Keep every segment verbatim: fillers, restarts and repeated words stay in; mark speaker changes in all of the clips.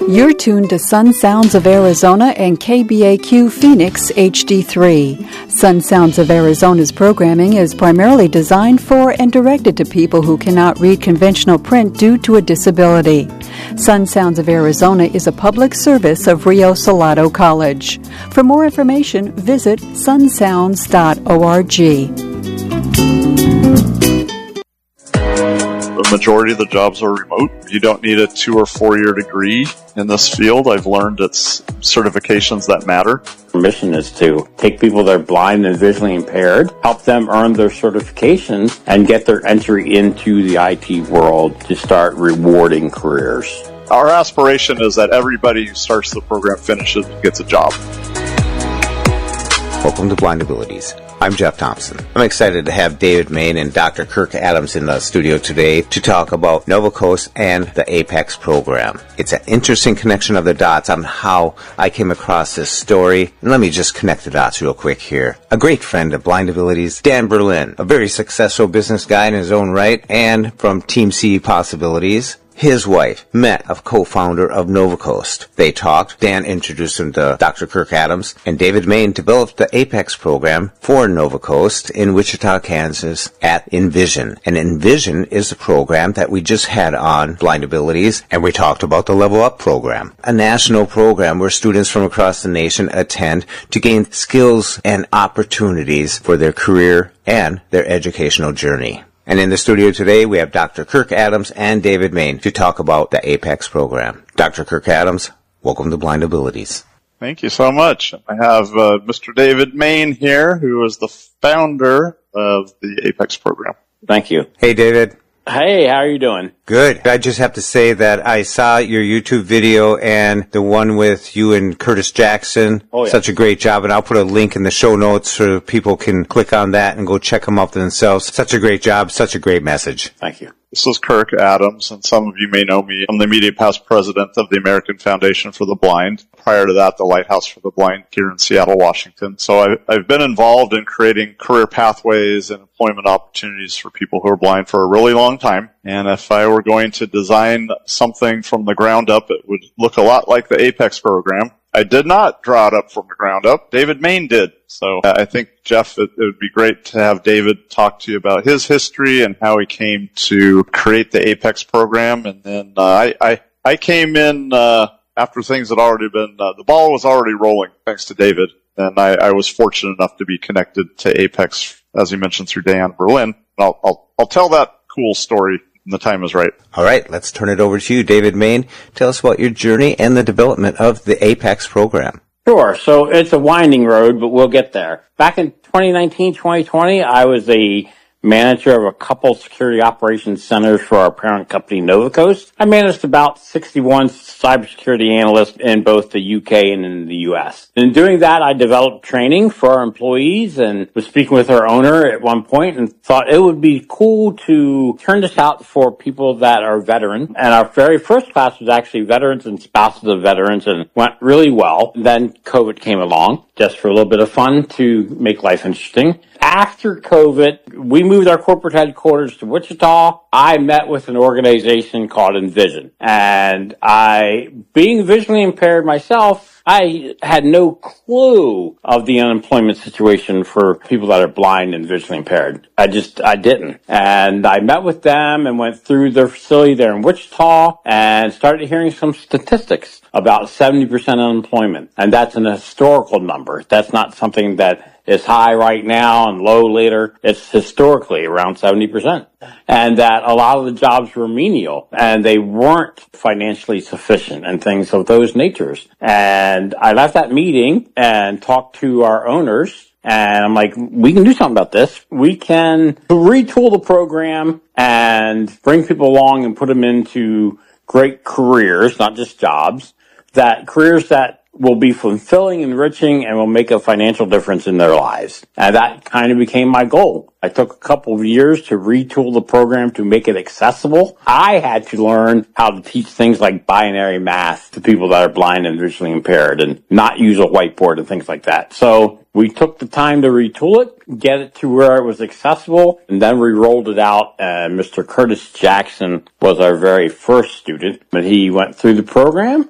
Speaker 1: You're tuned to Sun Sounds of Arizona and K B A Q Phoenix H D three. Sun Sounds of Arizona's programming is primarily designed for and directed to people who cannot read conventional print due to a disability. Sun Sounds of Arizona is a public service of Rio Salado College. For more information, visit sun sounds dot org.
Speaker 2: The majority of the jobs are remote. You don't need a two or four year degree in this field. I've learned it's certifications that matter.
Speaker 3: Our mission is to take people that are blind and visually impaired, help them earn their certifications, and get their entry into the I T world to start rewarding careers.
Speaker 2: Our aspiration is that everybody who starts the program finishes and gets a job.
Speaker 4: Welcome to Blind Abilities. I'm Jeff Thompson. I'm excited to have David Main and Doctor Kirk Adams in the studio today to talk about NovaCoast and the APEX program. It's an interesting connection of the dots on how I came across this story. And let me just connect the dots real quick here. A great friend of Blind Abilities, Dan Berlin, a very successful business guy in his own right, and from Team C Possibilities. His wife met a co-founder of NovaCoast. They talked. Dan introduced him to Doctor Kirk Adams, and David Main developed the APEX program for NovaCoast in Wichita, Kansas at Envision. And Envision is the program that we just had on Blind Abilities, and we talked about the Level Up program, a national program where students from across the nation attend to gain skills and opportunities for their career and their educational journey. And in the studio today, we have Doctor Kirk Adams and David Main to talk about the APEX program. Doctor Kirk Adams, welcome to Blind Abilities.
Speaker 2: Thank you so much. I have uh, Mister David Main here, who is the founder of the APEX program.
Speaker 3: Thank you.
Speaker 4: Hey, David.
Speaker 3: Hey, how are you doing?
Speaker 4: Good. I just have to say that I saw your YouTube video and the one with you and Curtis Jackson.
Speaker 3: Oh, yeah.
Speaker 4: Such a great job. And I'll put a link in the show notes so people can click on that and go check them out themselves. Such a great job. Such a great message.
Speaker 3: Thank you.
Speaker 2: This is Kirk Adams, and some of you may know me. I'm the immediate past president of the American Foundation for the Blind. Prior to that, the Lighthouse for the Blind here in Seattle, Washington. So I, I've been involved in creating career pathways and employment opportunities for people who are blind for a really long time. And if I were going to design something from the ground up, it would look a lot like the APEX program. I did not draw it up from the ground up. David Main did. So uh, I think, Jeff, it, it would be great to have David talk to you about his history and how he came to create the APEX program. And then uh, I, I, I came in uh, after things had already been, uh, the ball was already rolling, thanks to David. And I, I was fortunate enough to be connected to APEX, as you mentioned, through Dan Berlin. I'll, I'll, I'll tell that cool story when the time is right.
Speaker 4: All right, let's turn it over to you, David Main. Tell us about your journey and the development of the APEX program.
Speaker 3: Sure. So it's a winding road, but we'll get there. Back in twenty nineteen, twenty twenty, I was a manager of a couple security operations centers for our parent company, NovaCoast. I managed about sixty-one cybersecurity analysts in both the U K and in the U S. In doing that, I developed training for our employees and was speaking with our owner at one point and thought it would be cool to turn this out for people that are veterans. And our very first class was actually veterans and spouses of veterans and went really well. Then COVID came along, just for a little bit of fun to make life interesting. After COVID, we moved our corporate headquarters to Wichita. I met with an organization called Envision. And I, being visually impaired myself, I had no clue of the unemployment situation for people that are blind and visually impaired. I just, I didn't. And I met with them and went through their facility there in Wichita and started hearing some statistics about seventy percent unemployment. And that's an historical number. That's not something that is high right now and low later. It's historically around seventy percent. And that a lot of the jobs were menial and they weren't financially sufficient and things of those natures. And I left that meeting and talked to our owners. And I'm like, we can do something about this. We can retool the program and bring people along and put them into great careers, not just jobs, that careers that will be fulfilling, enriching, and will make a financial difference in their lives. And that kind of became my goal. I took a couple of years to retool the program to make it accessible. I had to learn how to teach things like binary math to people that are blind and visually impaired and not use a whiteboard and things like that. So we took the time to retool it, get it to where it was accessible, and then we rolled it out. And Mister Curtis Jackson was our very first student, but he went through the program.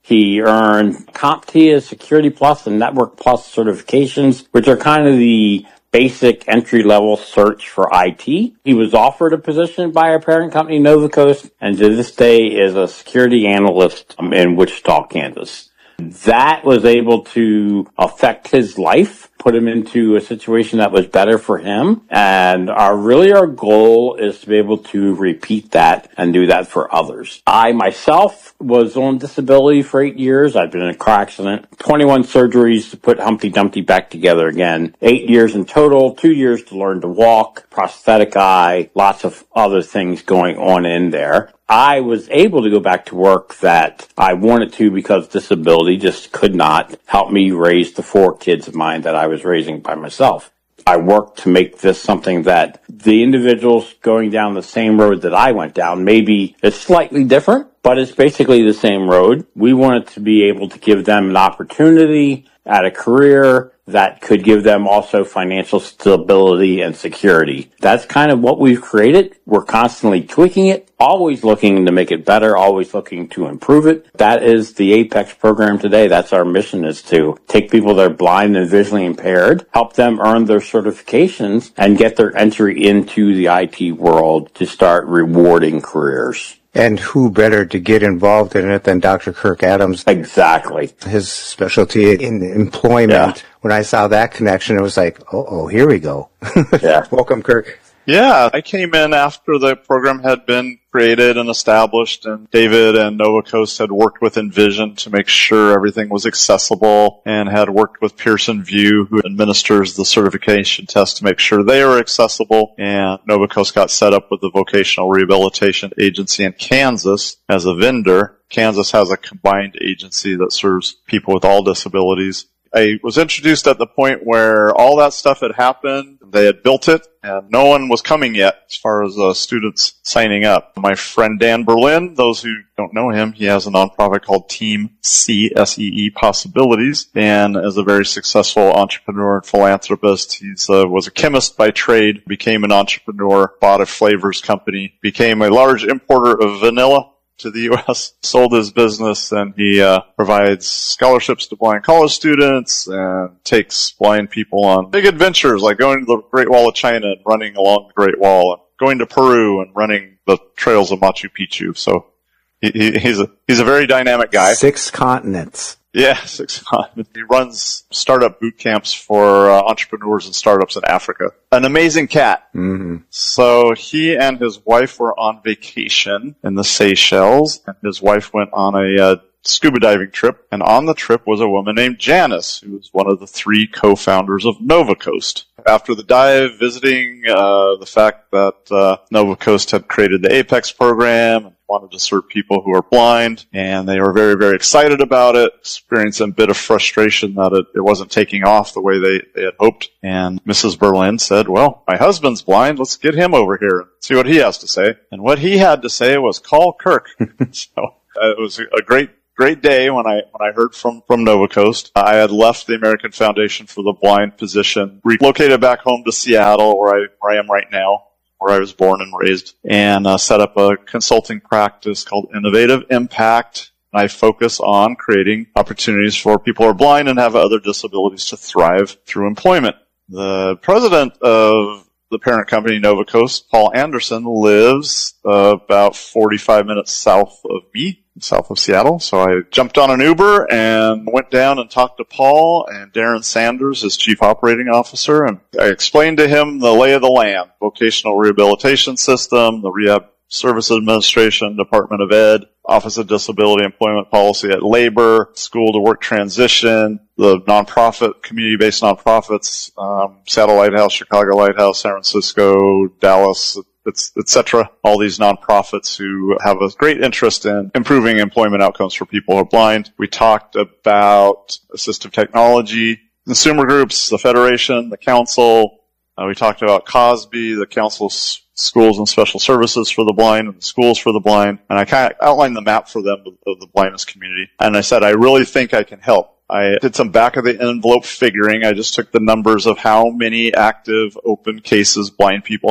Speaker 3: He earned CompTIA, Security Plus, and Network Plus certifications, which are kind of the basic entry-level search for I T. He was offered a position by our parent company, NovaCoast, and to this day is a security analyst in Wichita, Kansas. That was able to affect his life, put him into a situation that was better for him. And our really our goal is to be able to repeat that and do that for others. I myself was on disability for eight years. I've been in a car accident, twenty-one surgeries to put Humpty Dumpty back together again, eight years in total, two years to learn to walk, prosthetic eye, lots of other things going on in there. I was able to go back to work that I wanted to because disability just could not help me raise the four kids of mine that I was raising by myself. I worked to make this something that the individuals going down the same road that I went down, maybe it's slightly different, but it's basically the same road. We wanted to be able to give them an opportunity at a career that could give them also financial stability and security. That's kind of what we've created. We're constantly tweaking it, always looking to make it better, always looking to improve it. That is the Apex program today. That's our mission, is to take people that are blind and visually impaired, help them earn their certifications, and get their entry into the I T world to start rewarding careers.
Speaker 4: And who better to get involved in it than Doctor Kirk Adams?
Speaker 3: Exactly.
Speaker 4: His specialty in employment. Yeah. When I saw that connection, it was like, oh, oh here we go.
Speaker 3: Yeah.
Speaker 4: Welcome, Kirk.
Speaker 2: Yeah, I came in after the program had been created and established, and David and NovaCoast had worked with Envision to make sure everything was accessible, and had worked with Pearson VUE, who administers the certification test, to make sure they were accessible. And NovaCoast got set up with the Vocational Rehabilitation Agency in Kansas as a vendor. Kansas has a combined agency that serves people with all disabilities. I was introduced at the point where all that stuff had happened. They had built it, and no one was coming yet as far as uh, students signing up. My friend Dan Berlin, those who don't know him, he has a nonprofit called Team C, S E E Possibilities, and is a very successful entrepreneur and philanthropist. He uh, was a chemist by trade, became an entrepreneur, bought a flavors company, became a large importer of vanilla to the U S, sold his business, and he uh, provides scholarships to blind college students and takes blind people on big adventures like going to the Great Wall of China and running along the Great Wall, and going to Peru and running the trails of Machu Picchu. So he, he, he's a he's a very dynamic guy.
Speaker 4: Six continents.
Speaker 2: Yeah, six continents. He runs startup boot camps for uh, entrepreneurs and startups in Africa. An amazing cat.
Speaker 4: Mm-hmm.
Speaker 2: So he and his wife were on vacation in the Seychelles, and his wife went on a uh, scuba diving trip, and on the trip was a woman named Janice, who was one of the three co-founders of NovaCoast. After the dive, visiting uh, the fact that uh, NovaCoast had created the Apex program and wanted to serve people who are blind, and they were very, very excited about it, experiencing a bit of frustration that it, it wasn't taking off the way they, they had hoped. And Missus Berlin said, well, my husband's blind, let's get him over here and see what he has to say. And what he had to say was, call Kirk. So uh, it was a great Great day when I when I heard from from NovaCoast. I had left the American Foundation for the Blind position, relocated back home to Seattle, where I where I am right now, where I was born and raised, and uh, set up a consulting practice called Innovative Impact. I focus on creating opportunities for people who are blind and have other disabilities to thrive through employment. The president of the parent company, NovaCoast, Paul Anderson, lives uh, about forty-five minutes south of me, south of Seattle. So I jumped on an Uber and went down and talked to Paul and Darren Sanders, his chief operating officer, and I explained to him the lay of the land, vocational rehabilitation system, the Rehab Services Administration, Department of Ed, Office of Disability Employment Policy at Labor, School to Work Transition, the nonprofit, community-based nonprofits, um, Seattle Lighthouse, Chicago Lighthouse, San Francisco, Dallas, et cetera. All these nonprofits who have a great interest in improving employment outcomes for people who are blind. We talked about assistive technology, consumer groups, the Federation, the Council. Uh, we talked about Cosby, the Council of Schools and Special Services for the Blind, and the Schools for the Blind. And I kind of outlined the map for them of the blindness community. And I said, I really think I can help. I did some back of the envelope figuring. I just took the numbers of how many active open cases blind people had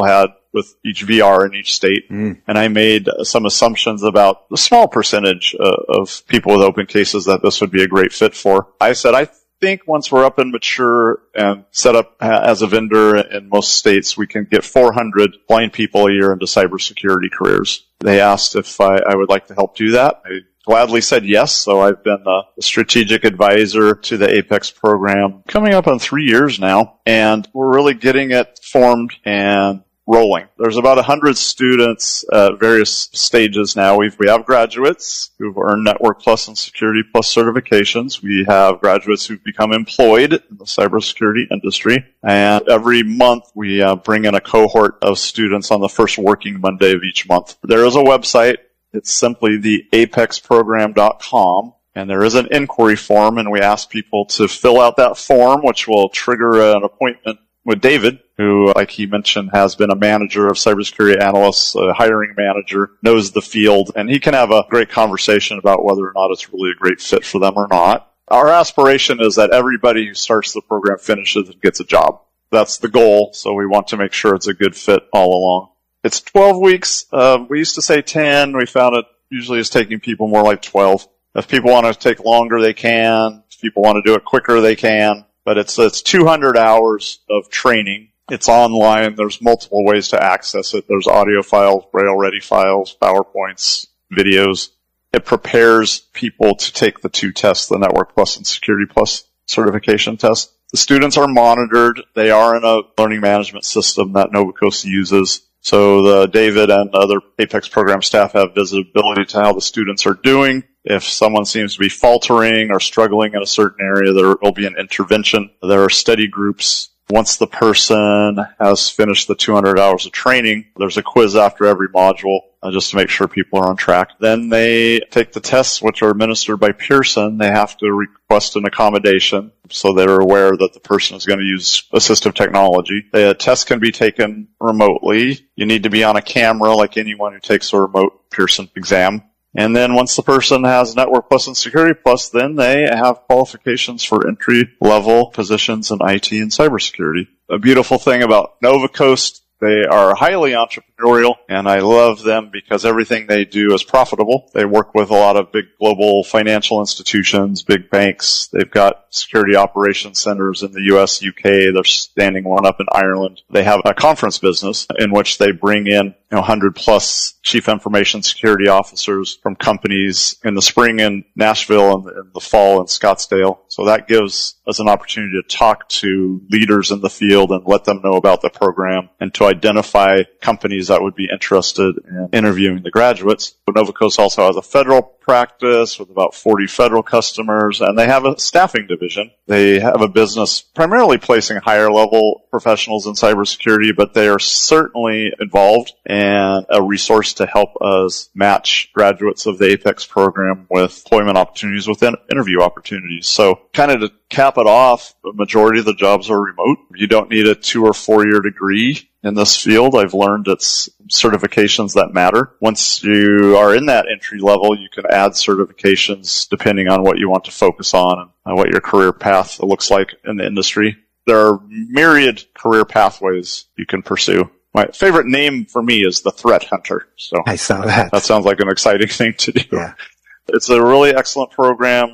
Speaker 2: with each V R in each state. Mm. And I made some assumptions about the small percentage uh, of people with open cases that this would be a great fit for. I said, I think once we're up and mature and set up as a vendor in most states, we can get four hundred blind people a year into cybersecurity careers. They asked if I, I would like to help do that. I gladly said yes. So I've been a strategic advisor to the Apex program coming up on three years now, and we're really getting it formed and rolling. There's about one hundred students at various stages now. We've, we have graduates who've earned Network Plus and Security Plus certifications. We have graduates who've become employed in the cybersecurity industry. And every month we uh, bring in a cohort of students on the first working Monday of each month. There is a website. It's simply the apex program dot com. And there is an inquiry form, and we ask people to fill out that form, which will trigger an appointment with David, who, like he mentioned, has been a manager of cybersecurity analysts, a hiring manager, knows the field, and he can have a great conversation about whether or not it's really a great fit for them or not. Our aspiration is that everybody who starts the program finishes and gets a job. That's the goal, so we want to make sure it's a good fit all along. It's twelve weeks. Uh, we used to say ten. We found it usually is taking people more like twelve. If people want to take longer, they can. If people want to do it quicker, they can. But it's it's two hundred hours of training. It's online. There's multiple ways to access it. There's audio files, Braille-ready files, PowerPoints, videos. It prepares people to take the two tests, the Network Plus and Security Plus certification test. The students are monitored. They are in a learning management system that Novacos uses. So the David and other Apex program staff have visibility to how the students are doing. If someone seems to be faltering or struggling in a certain area, there will be an intervention. There are study groups. Once the person has finished the two hundred hours of training, there's a quiz after every module uh, just to make sure people are on track. Then they take the tests, which are administered by Pearson. They have to request an accommodation, so they're aware that the person is going to use assistive technology. The test can be taken remotely. You need to be on a camera like anyone who takes a remote Pearson exam. And then once the person has Network Plus and Security Plus, then they have qualifications for entry-level positions in I T and cybersecurity. A beautiful thing about Novacos, they are highly entrepreneurial, and I love them because everything they do is profitable. They work with a lot of big global financial institutions, big banks. They've got security operations centers in the U S, U K. They're standing one up in Ireland. They have a conference business in which they bring in you know, one hundred plus chief information security officers from companies in the spring in Nashville and in the fall in Scottsdale. So that gives us an opportunity to talk to leaders in the field and let them know about the program and to identify companies that would be interested in interviewing the graduates. But Novacos also has a federal practice with about forty federal customers, and they have a staffing division. They have a business primarily placing higher level professionals in cybersecurity, but they are certainly involved and a resource to help us match graduates of the Apex program with employment opportunities within interview opportunities. So kind of to cap it off, the majority of the jobs are remote. You don't need a two or four year degree in this field. I've learned it's certifications that matter. Once you are in that entry level, you can add certifications depending on what you want to focus on and what your career path looks like in the industry. There are myriad career pathways you can pursue. My favorite name for me is the Threat Hunter. So
Speaker 4: I saw that.
Speaker 2: That sounds like an exciting thing to do.
Speaker 4: Yeah.
Speaker 2: It's a really excellent program.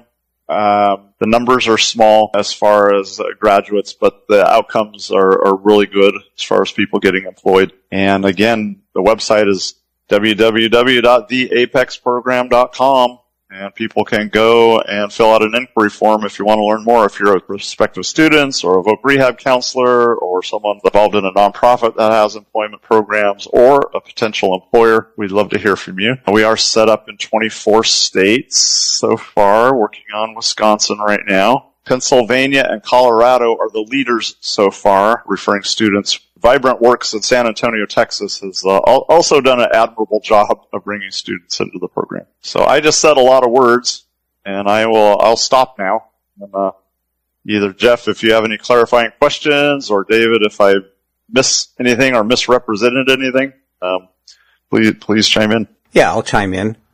Speaker 2: Um, the numbers are small as far as uh, graduates, but the outcomes are, are really good as far as people getting employed. And again, the website is w w w dot the apex program dot com, and people can go and fill out an inquiry form if you want to learn more. If you're a prospective student or a voc rehab counselor or someone involved in a nonprofit that has employment programs or a potential employer, we'd love to hear from you. We are set up in twenty-four states so far, working on Wisconsin right now. Pennsylvania and Colorado are the leaders so far, referring students. Vibrant Works in San Antonio, Texas has uh, also done an admirable job of bringing students into the program. So I just said a lot of words, and I will, I'll stop now. And, uh, either Jeff, if you have any clarifying questions, or David, if I miss anything or misrepresented anything, um, please, please chime in.
Speaker 4: Yeah, I'll chime in.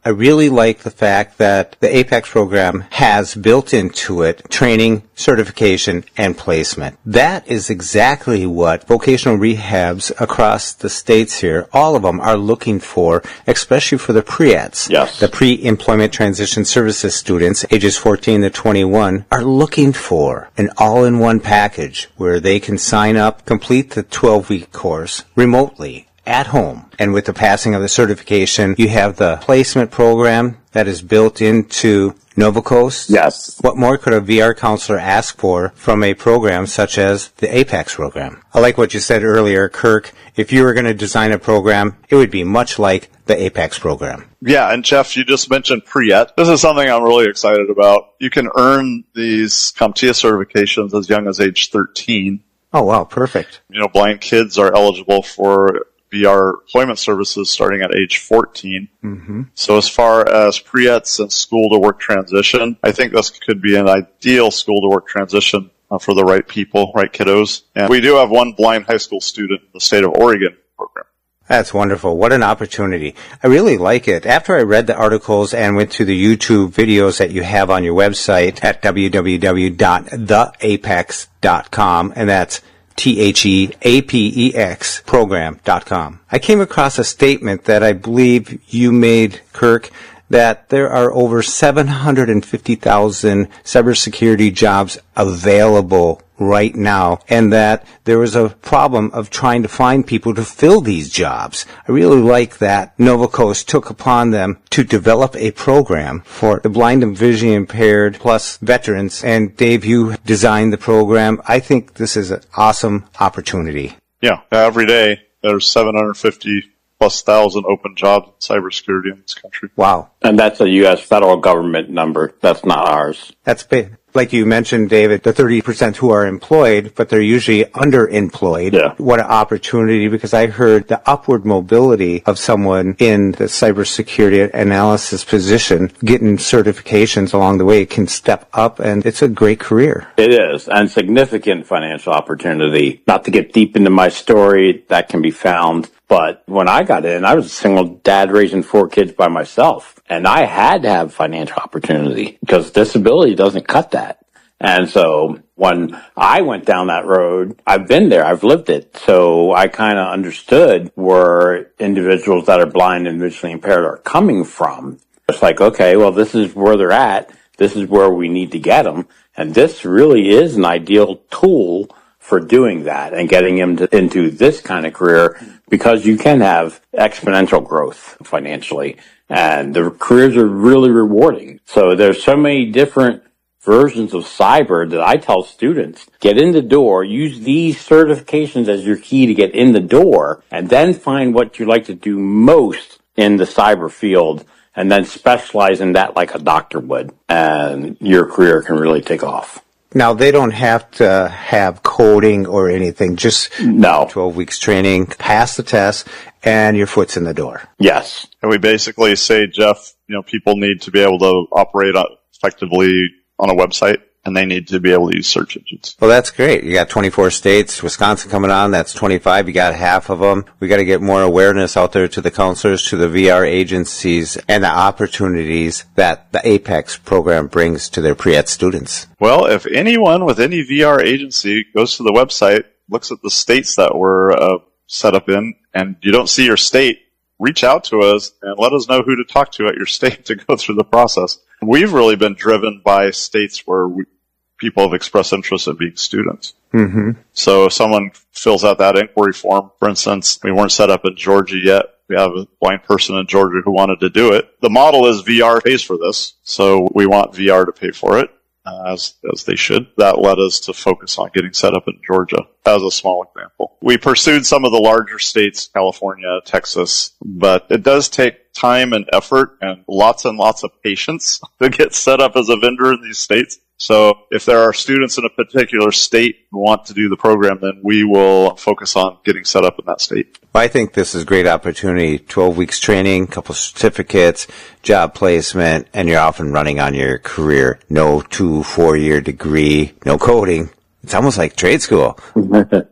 Speaker 4: I really like the fact that the APEX program has built into it training, certification, and placement. That is exactly what vocational rehabs across the states here, all of them are looking for, especially for the pre-eds.
Speaker 3: Yes.
Speaker 4: The pre-employment transition services students, ages fourteen to twenty-one, are looking for an all-in-one package where they can sign up, complete the twelve-week course remotely, at home. And with the passing of the certification, you have the placement program that is built into NovaCoast.
Speaker 3: Yes.
Speaker 4: What more could a V R counselor ask for from a program such as the APEX program? I like what you said earlier, Kirk. If you were going to design a program, it would be much like the APEX program.
Speaker 2: Yeah, and Jeff, you just mentioned pre-ed. This is something I'm really excited about. You can earn these CompTIA certifications as young as age thirteen.
Speaker 4: Oh, wow, perfect.
Speaker 2: You know, blind kids are eligible for V R employment services starting at age fourteen. Mm-hmm. So as far as pre-eds and school-to-work transition, I think this could be an ideal school-to-work transition uh, for the right people, right kiddos. And we do have one blind high school student in the state of Oregon program.
Speaker 4: That's wonderful. What an opportunity. I really like it. After I read the articles and went to the YouTube videos that you have on your website at w w w dot the apex dot com, and that's T H E A P E X program dot com. I came across a statement that I believe you made, Kirk, that there are over seven hundred fifty thousand cybersecurity jobs available right now, and that there was a problem of trying to find people to fill these jobs. I really like that NovaCoast took upon them to develop a program for the blind and vision impaired plus veterans. And Dave, you designed the program. I think this is an awesome opportunity.
Speaker 2: Yeah, every day there's seven hundred fifty plus thousand open jobs in cybersecurity in this country.
Speaker 4: Wow.
Speaker 3: And that's a U S federal government number. That's not ours.
Speaker 4: That's big. Like you mentioned, David, the thirty percent who are employed, but they're usually underemployed.
Speaker 3: Yeah.
Speaker 4: What an opportunity, because I heard the upward mobility of someone in the cybersecurity analysis position, getting certifications along the way, can step up, and it's a great career.
Speaker 3: It is, and significant financial opportunity. Not to get deep into my story, that can be found. But when I got in, I was a single dad raising four kids by myself. And I had to have financial opportunity because disability doesn't cut that. And so when I went down that road, I've been there, I've lived it. So I kind of understood where individuals that are blind and visually impaired are coming from. It's like, okay, well, this is where they're at. This is where we need to get them. And this really is an ideal tool for doing that and getting them to, into this kind of career, because you can have exponential growth financially. And the careers are really rewarding. So there's so many different versions of cyber that I tell students, get in the door, use these certifications as your key to get in the door, and then find what you like to do most in the cyber field, and then specialize in that like a doctor would. And your career can really take off.
Speaker 4: Now, they don't have to have coding or anything, just
Speaker 3: no.
Speaker 4: twelve weeks training, pass the test, and your foot's in the door.
Speaker 3: Yes.
Speaker 2: And we basically say, Jeff, you know, people need to be able to operate effectively on a website, and they need to be able to use search engines.
Speaker 4: Well, that's great. You got twenty-four states, Wisconsin coming on, that's twenty-five. You got half of them. We got to get more awareness out there to the counselors, to the V R agencies, and the opportunities that the APEX program brings to their pre-ed students.
Speaker 2: Well, if anyone with any V R agency goes to the website, looks at the states that we're uh, set up in, and you don't see your state, reach out to us and let us know who to talk to at your state to go through the process. We've really been driven by states where we, people have expressed interest in being students.
Speaker 4: Mm-hmm.
Speaker 2: So if someone fills out that inquiry form, for instance, we weren't set up in Georgia yet. We have a blind person in Georgia who wanted to do it. The model is V R pays for this, so we want V R to pay for it, uh, as as they should. That led us to focus on getting set up in Georgia as a small example. We pursued some of the larger states, California, Texas, but it does take time and effort and lots and lots of patience to get set up as a vendor in these states. So if there are students in a particular state who want to do the program, then we will focus on getting set up in that state.
Speaker 4: I think this is a great opportunity. twelve weeks training, couple certificates, job placement, and you're off and running on your career. No two, four-year degree, no coding. It's almost like trade school.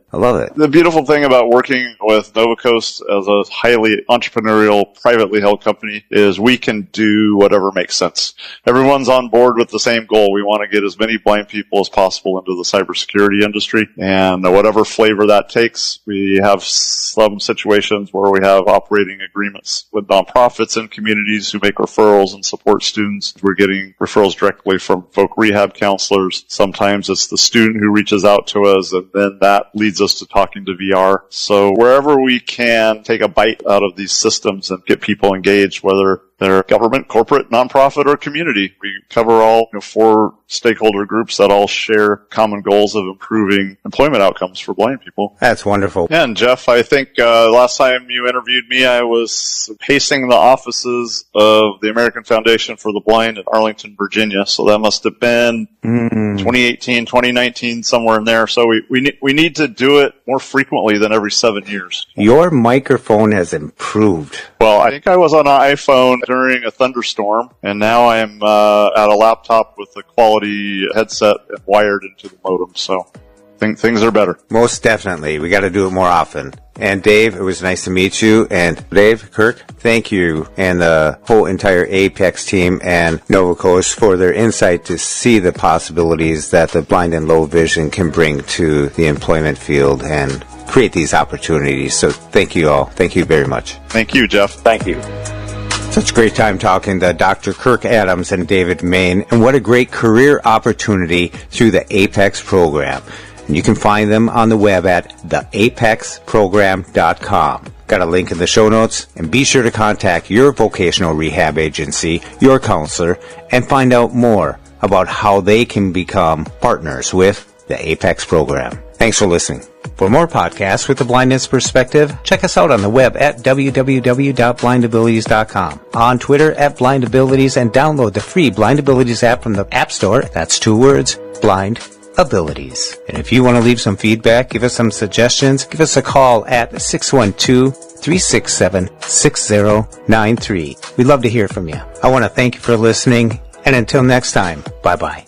Speaker 4: I love it.
Speaker 2: The beautiful thing about working with NovaCoast as a highly entrepreneurial, privately held company is we can do whatever makes sense. Everyone's on board with the same goal. We want to get as many blind people as possible into the cybersecurity industry, and whatever flavor that takes. We have some situations where we have operating agreements with nonprofits and communities who make referrals and support students. We're getting referrals directly from folk rehab counselors. Sometimes it's the student who reaches out to us, and then that leads us to talking to V R. So wherever we can take a bite out of these systems and get people engaged, whether they're government, corporate, nonprofit, or community. We cover all you know, four stakeholder groups that all share common goals of improving employment outcomes for blind people.
Speaker 4: That's wonderful.
Speaker 2: Yeah, and Jeff, I think uh, last time you interviewed me, I was pacing the offices of the American Foundation for the Blind in Arlington, Virginia. So that must have been mm-hmm. twenty eighteen, twenty nineteen, somewhere in there. So we we, ne- we need to do it more frequently than every seven years.
Speaker 4: Your microphone has improved.
Speaker 2: Well, I think I was on an iPhone during a thunderstorm, and now I'm uh, at a laptop with a quality headset and wired into the modem, so I think things are better.
Speaker 4: Most definitely. We got to do it more often. And Dave, it was nice to meet you. And Dave, Kirk, thank you and the whole entire Apex team and NovaCoast for their insight to see the possibilities that the blind and low vision can bring to the employment field and create these opportunities. So thank you all. Thank you very much.
Speaker 2: Thank you, Jeff.
Speaker 3: Thank you.
Speaker 4: Such a great time talking to Doctor Kirk Adams and David Main, and what a great career opportunity through the APEX program. And you can find them on the web at the apex program dot com. Got a link in the show notes, and be sure to contact your vocational rehab agency, your counselor, and find out more about how they can become partners with the APEX program. Thanks for listening. For more podcasts with the blindness perspective, check us out on the web at w w w dot blind abilities dot com, on Twitter at Blind Abilities, and download the free Blind Abilities app from the App Store. That's two words, Blind Abilities. And if you want to leave some feedback, give us some suggestions, give us a call at six one two, three six seven, six zero nine three. We'd love to hear from you. I want to thank you for listening, and until next time, bye-bye.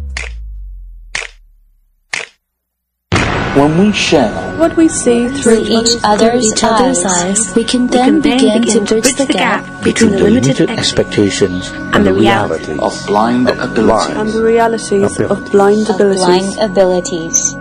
Speaker 5: When we share
Speaker 6: what we see through
Speaker 7: each other's, each other's eyes, eyes, we can then, we can then begin, begin to bridge the gap between the limited expectations
Speaker 5: and the reality of blind abilities.
Speaker 6: And the realities of blind abilities.
Speaker 7: Blind abilities.